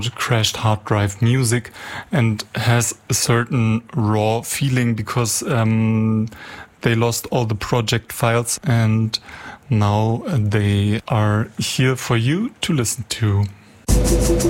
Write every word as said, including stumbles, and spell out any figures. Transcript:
crashed hard drive music and has a certain raw feeling because um, they lost all the project files and now they are here for you to listen to.